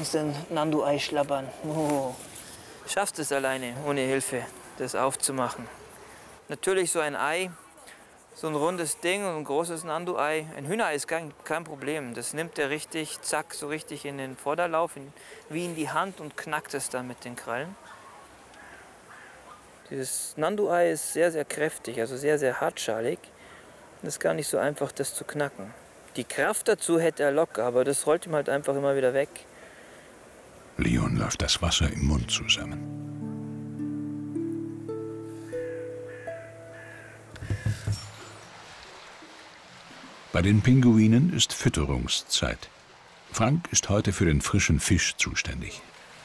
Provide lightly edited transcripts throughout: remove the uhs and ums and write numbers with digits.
kannst ein Nandu-Ei schlabbern. Oh. Schaffst es alleine, ohne Hilfe, das aufzumachen. Natürlich so ein Ei, so ein rundes Ding und ein großes Nandu-Ei. Ein Hühnerei ist kein Problem. Das nimmt er richtig, zack, so richtig in den Vorderlauf, wie in die Hand und knackt es dann mit den Krallen. Dieses Nandu-Ei ist sehr, sehr kräftig, also sehr, sehr hartschalig. Es ist gar nicht so einfach, das zu knacken. Die Kraft dazu hätte er locker, aber das rollt ihm halt einfach immer wieder weg. Leon läuft das Wasser im Mund zusammen. Bei den Pinguinen ist Fütterungszeit. Frank ist heute für den frischen Fisch zuständig.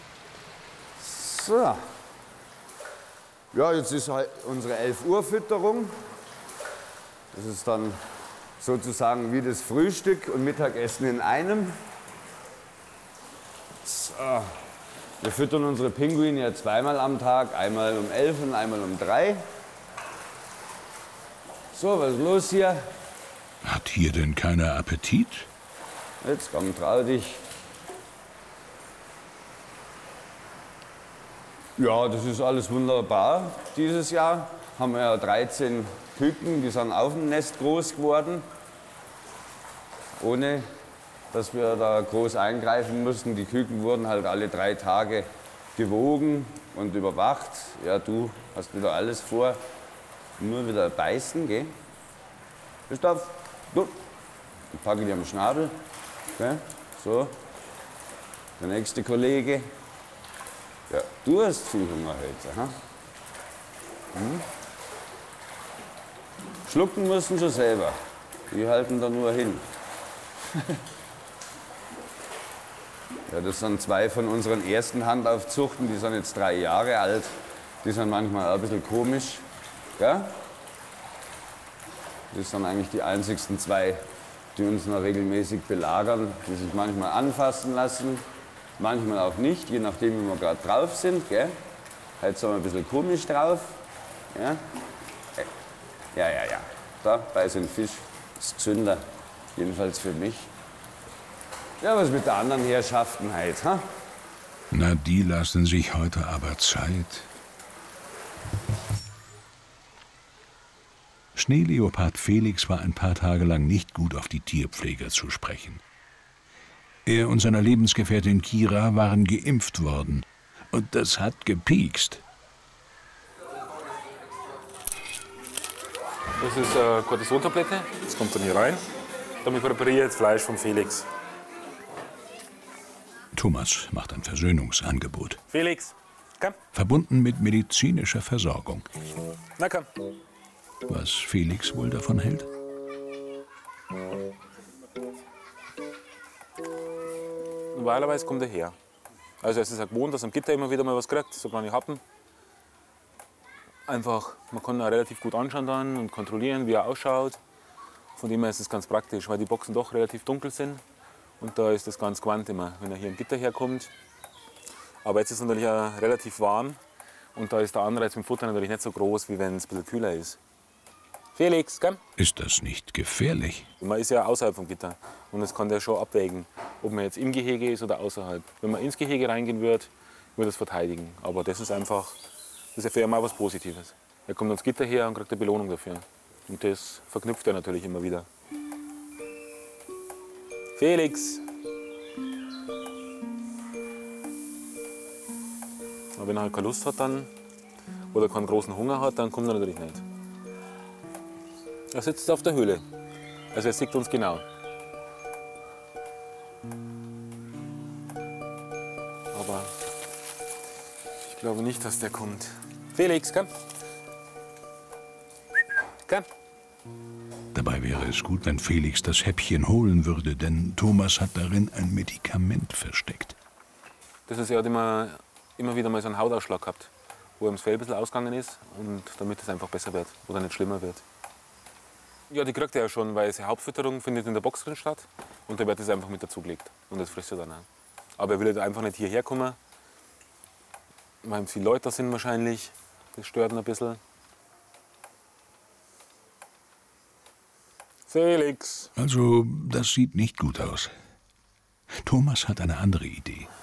So. Ja, jetzt ist halt unsere 11 Uhr Fütterung. Das ist dann sozusagen wie das Frühstück und Mittagessen in einem. So. Wir füttern unsere Pinguine ja zweimal am Tag, einmal um 11 und einmal um 3. So, was ist los hier? Hat hier denn keiner Appetit? Jetzt komm, trau dich. Ja, das ist alles wunderbar. Dieses Jahr haben wir ja 13 Küken, die sind auf dem Nest groß geworden. Ohne, dass wir da groß eingreifen mussten. Die Küken wurden halt alle 3 Tage gewogen und überwacht. Ja, du hast wieder alles vor. Nur wieder beißen, gell? Christoph, du. Ich packe dir am Schnabel. Okay? So. Der nächste Kollege. Ja, du hast viel Hunger heute. Ha? Hm? Schlucken müssen sie selber. Die halten da nur hin. Ja, das sind 2 von unseren ersten Handaufzuchten. Die sind jetzt 3 Jahre alt. Die sind manchmal ein bisschen komisch. Ja? Das sind eigentlich die einzigsten 2, die uns noch regelmäßig belagern, die sich manchmal anfassen lassen, manchmal auch nicht, je nachdem, wie wir gerade drauf sind. Gell? Heute sind wir ein bisschen komisch drauf. Ja, ja. Da, bei so einem Fisch ist gesünder, jedenfalls für mich. Ja, was mit der anderen Herrschaften heute, ha? Na, die lassen sich heute aber Zeit. Schneeleopard Felix war ein paar Tage lang nicht gut auf die Tierpfleger zu sprechen. Er und seine Lebensgefährtin Kira waren geimpft worden. Und das hat gepiekst. Das ist eine Cortison-Tablette. Das kommt dann hier rein. Damit präpariere ich jetzt Fleisch von Felix. Thomas macht ein Versöhnungsangebot. Felix, komm. Verbunden mit medizinischer Versorgung. Na komm. Was Felix wohl davon hält? Normalerweise kommt er her. Also es ist auch gewohnt, dass am Gitter immer wieder mal was kriegt, so kleine Happen. Einfach, man kann ihn auch relativ gut anschauen dann und kontrollieren, wie er ausschaut. Von dem her ist es ganz praktisch, weil die Boxen doch relativ dunkel sind. Und da ist das ganz gewandt immer, wenn er hier im Gitter herkommt. Aber jetzt ist es natürlich auch relativ warm. Und da ist der Anreiz mit dem Futter natürlich nicht so groß, wie wenn es ein bisschen kühler ist. Felix, komm. Ist das nicht gefährlich? Man ist ja außerhalb vom Gitter. Und das kann der schon abwägen, ob man jetzt im Gehege ist oder außerhalb. Wenn man ins Gehege reingehen wird, wird es verteidigen. Aber das ist einfach, das ist ja für ihn mal was Positives. Er kommt ans Gitter her und kriegt eine Belohnung dafür. Und das verknüpft er natürlich immer wieder. Felix! Aber wenn er halt keine Lust hat dann, oder keinen großen Hunger hat, dann kommt er natürlich nicht. Er sitzt auf der Höhle. Also er sieht uns genau. Aber ich glaube nicht, dass der kommt. Felix, komm! Komm! Dabei wäre es gut, wenn Felix das Häppchen holen würde, denn Thomas hat darin ein Medikament versteckt. Das ist, er hat immer wieder mal so einen Hautausschlag gehabt, wo ihm das Fell ein bisschen ausgegangen ist und damit es einfach besser wird oder nicht schlimmer wird. Ja, die kriegt er ja schon, weil seine Hauptfütterung findet in der Box drin statt und da wird es einfach mit dazugelegt und das frisst er dann auch. Aber er will halt einfach nicht hierher kommen, weil viele Leute da sind wahrscheinlich, das stört ihn ein bisschen. Felix! Also, das sieht nicht gut aus. Thomas hat eine andere Idee.